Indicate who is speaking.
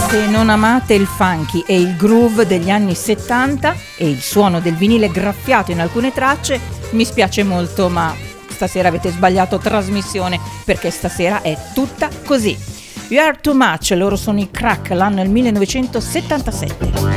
Speaker 1: Se non amate il funky e il groove degli anni 70 e il suono del vinile graffiato in alcune tracce, mi spiace molto, ma stasera avete sbagliato trasmissione, perché stasera è tutta così. You Are Too Much, loro sono i Crack, l'anno è il 1977.